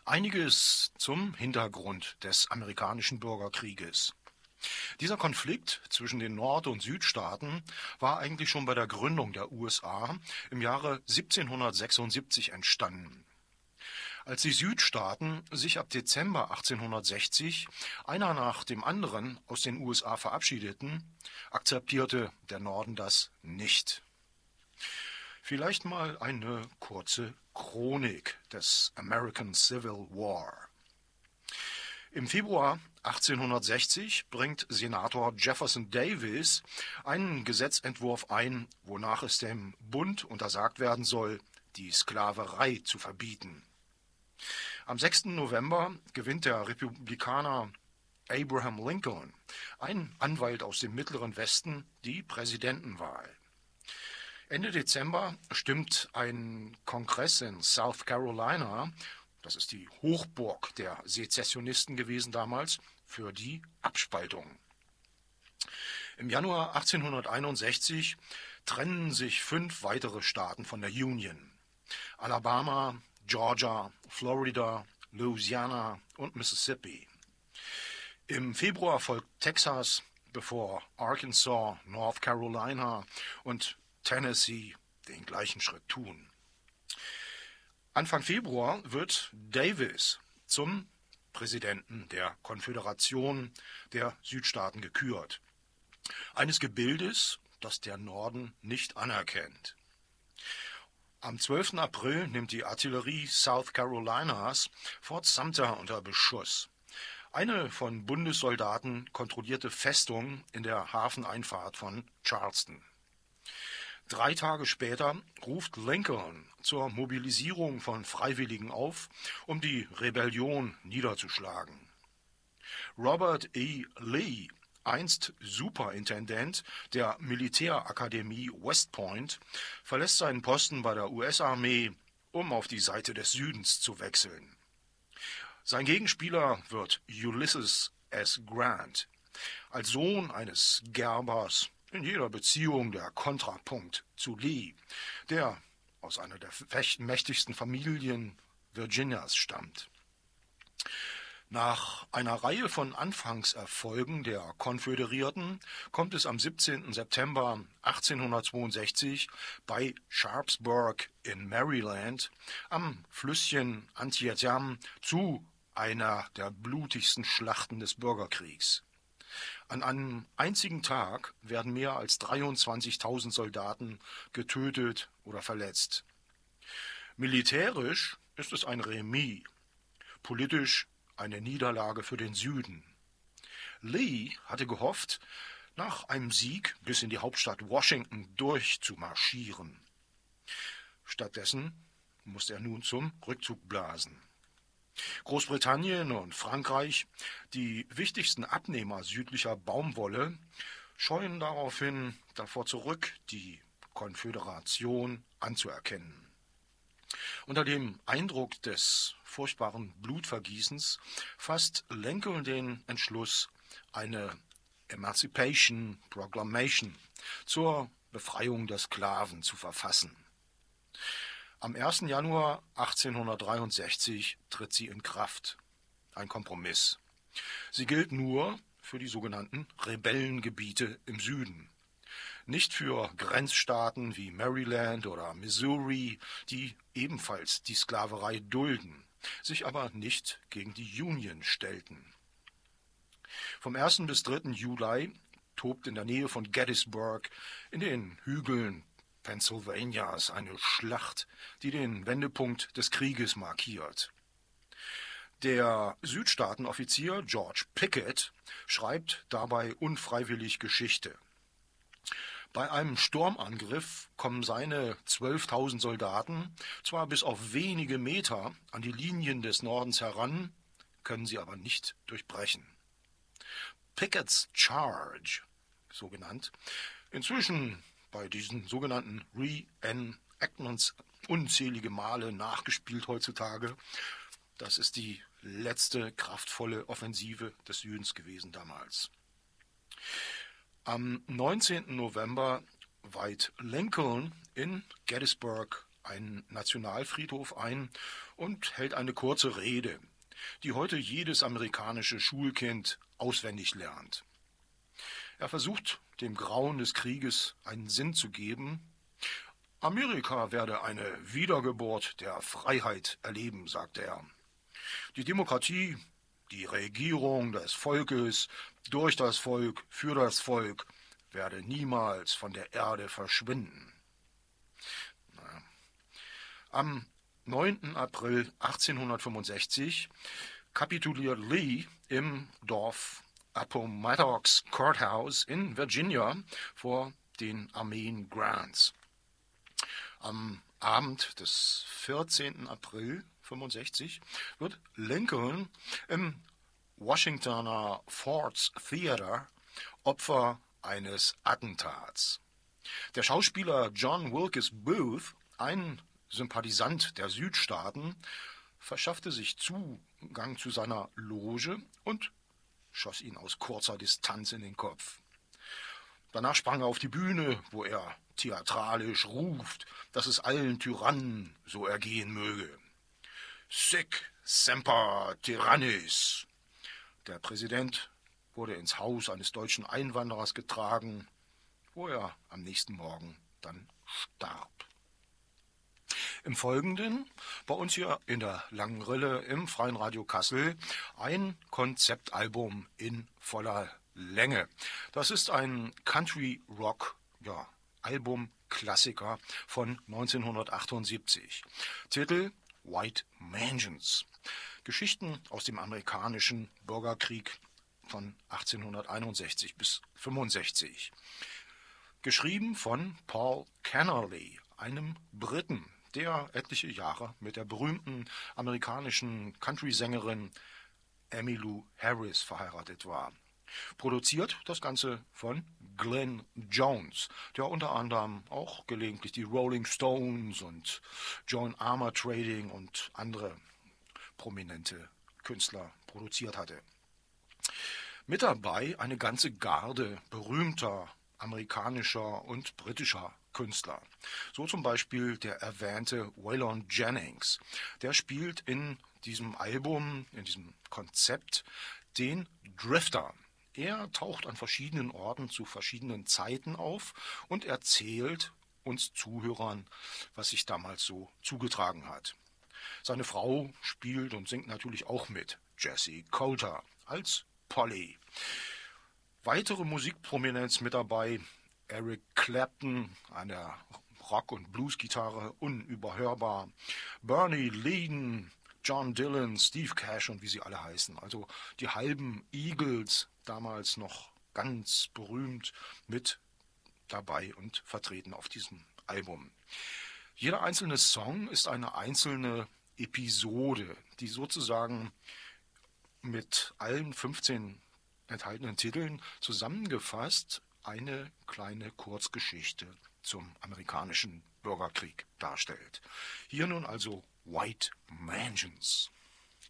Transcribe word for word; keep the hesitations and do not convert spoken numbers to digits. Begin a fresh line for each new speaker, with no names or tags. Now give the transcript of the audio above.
Einiges zum Hintergrund des amerikanischen Bürgerkrieges. Dieser Konflikt zwischen den Nord- und Südstaaten war eigentlich schon bei der Gründung der U S A im Jahre siebzehnhundertsechsundsiebzig entstanden. Als die Südstaaten sich ab Dezember achtzehnhundertsechzig einer nach dem anderen aus den U S A verabschiedeten, akzeptierte der Norden das nicht. Vielleicht mal eine kurze Chronik des American Civil War. Im Februar achtzehnhundertsechzig bringt Senator Jefferson Davis einen Gesetzentwurf ein, wonach es dem Bund untersagt werden soll, die Sklaverei zu verbieten. Am sechsten November gewinnt der Republikaner Abraham Lincoln, ein Anwalt aus dem Mittleren Westen, die Präsidentenwahl. Ende Dezember stimmt ein Kongress in South Carolina, das ist die Hochburg der Sezessionisten gewesen damals, für die Abspaltung. Im Januar achtzehnhunderteinundsechzig trennen sich fünf weitere Staaten von der Union: Alabama, Georgia, Florida, Louisiana und Mississippi. Im Februar folgt Texas, bevor Arkansas, North Carolina und Tennessee den gleichen Schritt tun. Anfang Februar wird Davis zum Präsidenten der Konföderation der Südstaaten gekürt. Eines Gebildes, das der Norden nicht anerkennt. Am zwölften April nimmt die Artillerie South Carolinas Fort Sumter unter Beschuss. Eine von Bundessoldaten kontrollierte Festung in der Hafeneinfahrt von Charleston. Drei Tage später ruft Lincoln zur Mobilisierung von Freiwilligen auf, um die Rebellion niederzuschlagen. Robert E. Lee, einst Superintendent der Militärakademie West Point, verlässt seinen Posten bei der U S-Armee, um auf die Seite des Südens zu wechseln. Sein Gegenspieler wird Ulysses S. Grant, als Sohn eines Gerbers, in jeder Beziehung der Kontrapunkt zu Lee, der aus einer der mächtigsten Familien Virginias stammt. Nach einer Reihe von Anfangserfolgen der Konföderierten kommt es am siebzehnten September achtzehnhundertzweiundsechzig bei Sharpsburg in Maryland am Flüsschen Antietam zu einer der blutigsten Schlachten des Bürgerkriegs. An einem einzigen Tag werden mehr als dreiundzwanzigtausend Soldaten getötet oder verletzt. Militärisch ist es ein Remis, politisch eine Niederlage für den Süden. Lee hatte gehofft, nach einem Sieg bis in die Hauptstadt Washington durchzumarschieren. Stattdessen musste er nun zum Rückzug blasen. Großbritannien und Frankreich, die wichtigsten Abnehmer südlicher Baumwolle, scheuen daraufhin davor zurück, die Konföderation anzuerkennen. Unter dem Eindruck des furchtbaren Blutvergießens fasst Lincoln den Entschluss, eine Emancipation Proclamation zur Befreiung der Sklaven zu verfassen. Am ersten Januar achtzehnhundertdreiundsechzig tritt sie in Kraft. Ein Kompromiss. Sie gilt nur für die sogenannten Rebellengebiete im Süden. Nicht für Grenzstaaten wie Maryland oder Missouri, die ebenfalls die Sklaverei dulden, sich aber nicht gegen die Union stellten. Vom ersten bis dritten Juli tobt in der Nähe von Gettysburg in den Hügeln Pennsylvanias eine Schlacht, die den Wendepunkt des Krieges markiert. Der Südstaatenoffizier George Pickett schreibt dabei unfreiwillig Geschichte. Bei einem Sturmangriff kommen seine zwölftausend Soldaten zwar bis auf wenige Meter an die Linien des Nordens heran, können sie aber nicht durchbrechen. Pickett's Charge, so genannt, inzwischen bei diesen sogenannten Reenactments unzählige Male nachgespielt heutzutage. Das ist die letzte kraftvolle Offensive des Südens gewesen damals. Am neunzehnten November weiht Lincoln in Gettysburg einen Nationalfriedhof ein und hält eine kurze Rede, die heute jedes amerikanische Schulkind auswendig lernt. Er versucht, dem Grauen des Krieges einen Sinn zu geben. Amerika werde eine Wiedergeburt der Freiheit erleben, sagte er. Die Demokratie, die Regierung des Volkes, durch das Volk, für das Volk, werde niemals von der Erde verschwinden. Na. Am neunten April achtzehnhundertfünfundsechzig kapituliert Lee im Dorf Appomattox Courthouse in Virginia vor den Armeen Grants. Am Abend des vierzehnten April fünfundsechzig wird Lincoln im Washingtoner Ford's Theater Opfer eines Attentats. Der Schauspieler John Wilkes Booth, ein Sympathisant der Südstaaten, verschaffte sich Zugang zu seiner Loge und schoss ihn aus kurzer Distanz in den Kopf. Danach sprang er auf die Bühne, wo er theatralisch ruft, dass es allen Tyrannen so ergehen möge. Sic semper tyrannis. Der Präsident wurde ins Haus eines deutschen Einwanderers getragen, wo er am nächsten Morgen dann starb. Im Folgenden, bei uns hier in der Langen Rille im Freien Radio Kassel, ein Konzeptalbum in voller Länge. Das ist ein Country-Rock, ja, Album-Klassiker von neunzehnhundertachtundsiebzig. Titel White Mansions. Geschichten aus dem amerikanischen Bürgerkrieg von achtzehnhunderteinundsechzig bis fünfundsechzig. Geschrieben von Paul Kennerly, einem Briten, der etliche Jahre mit der berühmten amerikanischen Country-Sängerin Emmylou Harris verheiratet war. Produziert das Ganze von Glenn Jones, der unter anderem auch gelegentlich die Rolling Stones und Joan Armour Trading und andere prominente Künstler produziert hatte. Mit dabei eine ganze Garde berühmter amerikanischer und britischer Künstler. So zum Beispiel der erwähnte Waylon Jennings. Der spielt in diesem Album, in diesem Konzept, den Drifter. Er taucht an verschiedenen Orten zu verschiedenen Zeiten auf und erzählt uns Zuhörern, was sich damals so zugetragen hat. Seine Frau spielt und singt natürlich auch mit, Jessie Coulter, als Polly. Weitere Musikprominenz mit dabei, Eric Clapton an der Rock- und Bluesgitarre, unüberhörbar, Bernie Leadon, John Dylan, Steve Cash und wie sie alle heißen. Also die halben Eagles, damals noch ganz berühmt, mit dabei und vertreten auf diesem Album. Jeder einzelne Song ist eine einzelne Episode, die sozusagen mit allen fünfzehn enthaltenen Titeln zusammengefasst eine kleine Kurzgeschichte zum amerikanischen Bürgerkrieg darstellt. Hier nun also White Mansions.